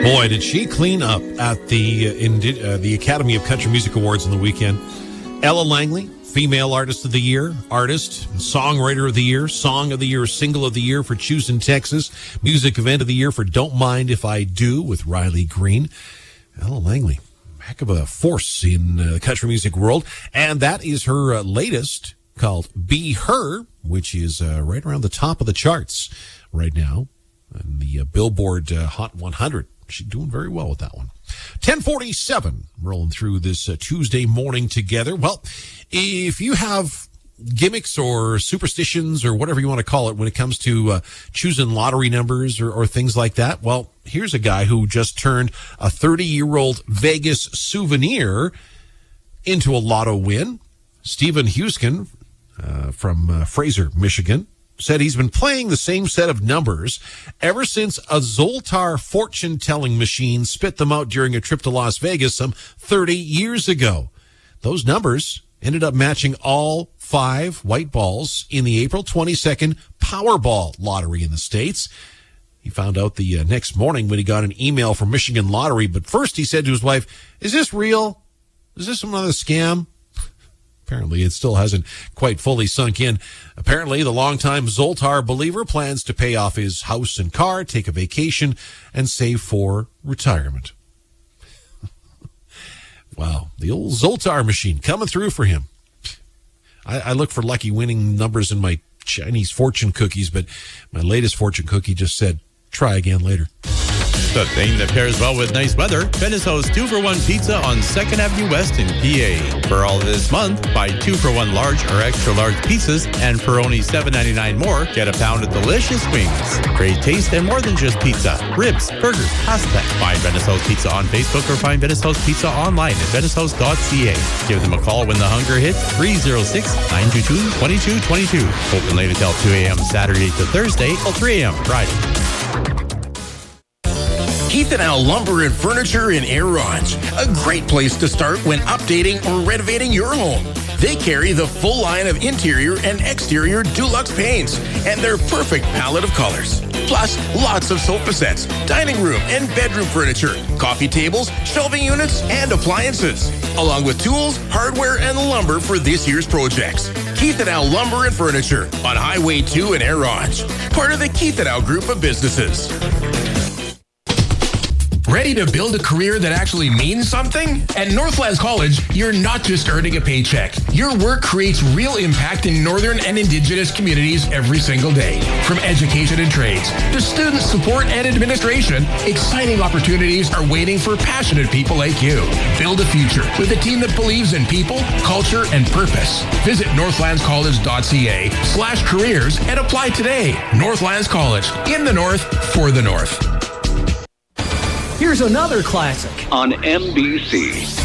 Boy, did she clean up at the Academy of Country Music Awards on the weekend. Ella Langley, Female Artist of the Year, Artist, Songwriter of the Year, Song of the Year, Single of the Year for Choosing Texas, Music Event of the Year for Don't Mind If I Do with Riley Green. Ella Langley, heck of a force in the country music world. And that is her latest, called Be Her, which is right around the top of the charts right now in the Billboard Hot 100. She's doing very well with that one. 10:47, rolling through this Tuesday morning together. Well, if you have gimmicks or superstitions or whatever you want to call it when it comes to choosing lottery numbers or things like that, well, here's a guy who just turned a 30-year-old Vegas souvenir into a lotto win. Stephen Huskin from Fraser, Michigan, said he's been playing the same set of numbers ever since a Zoltar fortune-telling machine spit them out during a trip to Las Vegas some 30 years ago. Those numbers ended up matching all 5 white balls in the April 22nd Powerball lottery in the States. He found out the next morning when he got an email from Michigan Lottery, but first he said to his wife, "Is this real? Is this another scam?" Apparently, it still hasn't quite fully sunk in. Apparently, the longtime Zoltar believer plans to pay off his house and car, take a vacation, and save for retirement. Wow, the old Zoltar machine coming through for him. I look for lucky winning numbers in my Chinese fortune cookies, but my latest fortune cookie just said, try again later. The thing that pairs well with nice weather, Venice hosts 2-for-1 pizza on 2nd Avenue West in PA. For all this month, buy 2-for-1 large or extra large pizzas, and for only $7.99 more, get a pound of delicious wings. Great taste and more than just pizza. Ribs, burgers, pasta. Find Venice House Pizza on Facebook or find Venice House Pizza online at venicehouse.ca. Give them a call when the hunger hits, 306-922-2222. Open late until 2 a.m. Saturday to Thursday till 3 a.m. Friday. Keith and Al Lumber and Furniture in Air Ronge. A great place to start when updating or renovating your home. They carry the full line of interior and exterior Dulux paints and their perfect palette of colors. Plus, lots of sofa sets, dining room and bedroom furniture, coffee tables, shelving units, and appliances, along with tools, hardware, and lumber for this year's projects. Keith and Al Lumber and Furniture on Highway 2 in Air Ronge. Part of the Keith and Al Group of Businesses. Ready to build a career that actually means something? At Northlands College, you're not just earning a paycheck. Your work creates real impact in Northern and Indigenous communities every single day. From education and trades to student support and administration, exciting opportunities are waiting for passionate people like you. Build a future with a team that believes in people, culture, and purpose. Visit northlandscollege.ca/careers and apply today. Northlands College, in the North, for the North. Here's another classic on NBC.